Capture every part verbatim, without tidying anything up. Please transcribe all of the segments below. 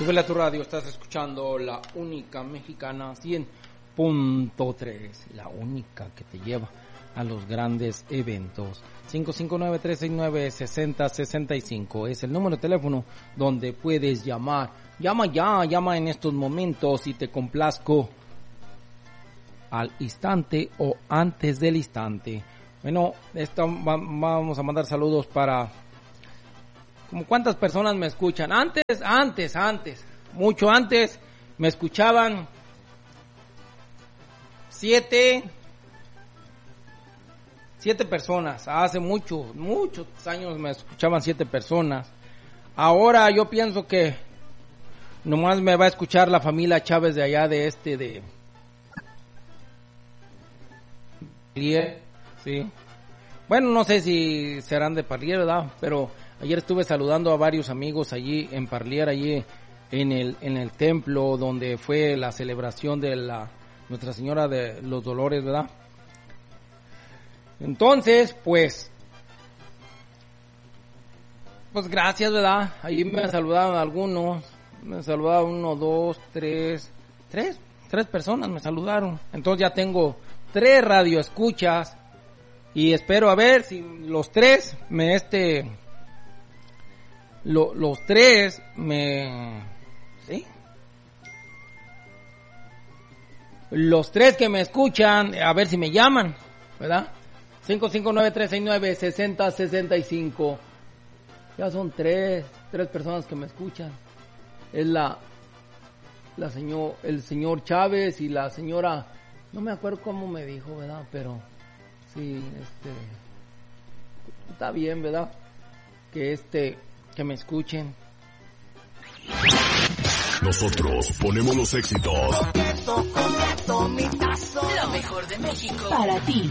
Súbele a tu radio, estás escuchando la única mexicana cien punto tres, la única que te lleva a los grandes eventos. Cinco cinco nueve, tres seis nueve, seis cero seis cinco es el número de teléfono donde puedes llamar. Llama ya, llama en estos momentos y te complazco al instante o antes del instante. Bueno, esto, va, vamos a mandar saludos para... ¿Cómo cuántas personas me escuchan? Antes, antes, antes, mucho antes me escuchaban siete, siete personas. Hace mucho, muchos años me escuchaban siete personas. Ahora yo pienso que nomás me va a escuchar la familia Chávez de allá de este de Parlier, sí. Bueno, no sé si serán de Parlier, ¿verdad? Pero ayer estuve saludando a varios amigos allí en Parlier, allí en el en el templo donde fue la celebración de la Nuestra Señora de los Dolores, ¿verdad? Entonces, pues, pues gracias, ¿verdad? Allí me saludaron algunos, me saludaron uno, dos, tres, tres, tres personas me saludaron. Entonces ya tengo tres radioescuchas y espero a ver si los tres me este... Lo, los tres me... ¿Sí? Los tres que me escuchan, a ver si me llaman, ¿verdad? cinco cinco nueve, tres seis nueve, seis cero seis cinco. Ya son tres, tres personas que me escuchan. Es la, la señor, el señor Chávez y la señora, no me acuerdo cómo me dijo, ¿verdad? Pero sí, este, está bien, ¿verdad? Que este... que me escuchen. Nosotros ponemos los éxitos. Completo, completo, mi tazo. Lo mejor de México Para ti.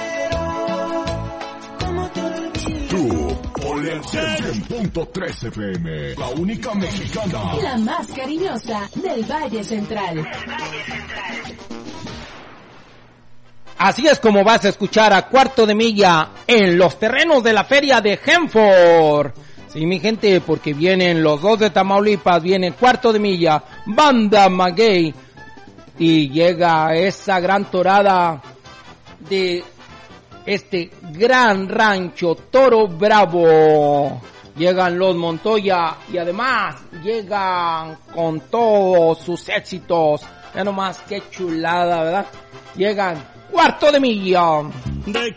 Tú, ponle al cien punto tres F M, la única mexicana, La más cariñosa del Valle Central. Así es como vas a escuchar a Cuarto de Milla en los terrenos de la feria de Hanford. Sí, mi gente, porque vienen los dos de Tamaulipas, viene Cuarto de Milla, Banda Maguey, y llega esa gran torada de este gran rancho Toro Bravo. Llegan los Montoya y además llegan con todos sus éxitos. Ya nomás, qué chulada, ¿verdad? Llegan Cuarto de Milla. de